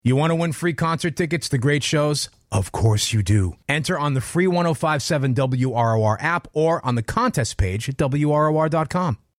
You want to win free concert tickets to great shows? Of course you do. Enter on the free 1057 WROR app or on the contest page at WROR.com.